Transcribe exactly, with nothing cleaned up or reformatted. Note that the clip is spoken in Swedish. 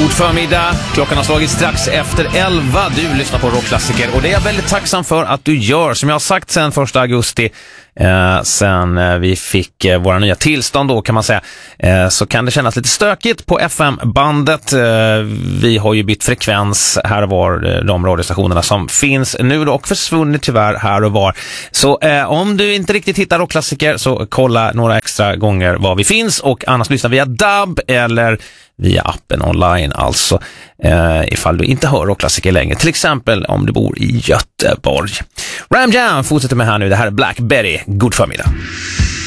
God förmiddag, klockan har slagit strax efter elva. Du lyssnar på Rockklassiker och det är jag väldigt tacksam för att du gör. Som jag har sagt sedan första augusti, eh, sen eh, vi fick eh, våra nya tillstånd då kan man säga, eh, så kan det kännas lite stökigt på F M-bandet. Eh, vi har ju bytt frekvens här och var, eh, de radiostationerna som finns nu då, och försvunnit tyvärr här och var. Så eh, om du inte riktigt hittar Rockklassiker så kolla några extra gånger var vi finns, och annars lyssna via D A B eller via appen online, alltså eh, ifall du inte hör Rockklassiker längre, till exempel om du bor i Göteborg. Ram Jam fortsätter med här nu, det här är Black Betty. God förmiddag.